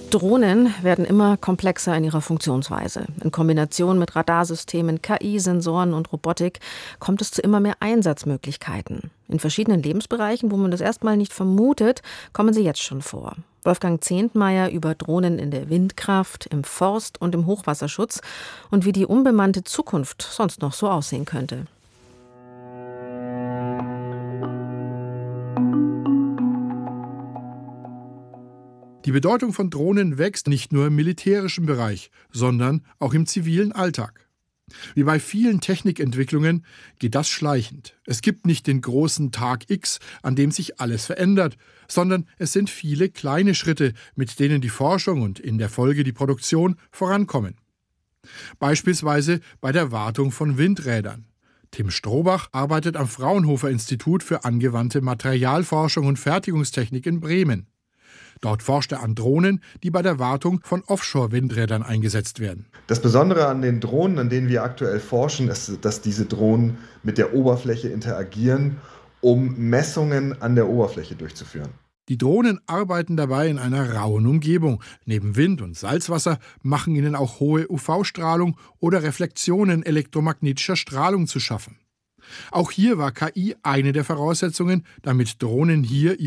Drohnen werden immer komplexer in ihrer Funktionsweise. In Kombination mit Radarsystemen, KI, Sensoren und Robotik kommt es zu immer mehr Einsatzmöglichkeiten. In verschiedenen Lebensbereichen, wo man das erstmal nicht vermutet, kommen sie jetzt schon vor. Wolfgang Zehntmeier über Drohnen in der Windkraft, im Forst und im Hochwasserschutz und wie die unbemannte Zukunft sonst noch so aussehen könnte. Die Bedeutung von Drohnen wächst nicht nur im militärischen Bereich, sondern auch im zivilen Alltag. Wie bei vielen Technikentwicklungen geht das schleichend. Es gibt nicht den großen Tag X, an dem sich alles verändert, sondern es sind viele kleine Schritte, mit denen die Forschung und in der Folge die Produktion vorankommen. Beispielsweise bei der Wartung von Windrädern. Tim Strohbach arbeitet am Fraunhofer Institut für angewandte Materialforschung und Fertigungstechnik in Bremen. Dort forscht er an Drohnen, die bei der Wartung von Offshore-Windrädern eingesetzt werden. Das Besondere an den Drohnen, an denen wir aktuell forschen, ist, dass diese Drohnen mit der Oberfläche interagieren, um Messungen an der Oberfläche durchzuführen. Die Drohnen arbeiten dabei in einer rauen Umgebung. Neben Wind und Salzwasser machen ihnen auch hohe UV-Strahlung oder Reflexionen elektromagnetischer Strahlung zu schaffen. Auch hier war KI eine der Voraussetzungen, damit Drohnen hier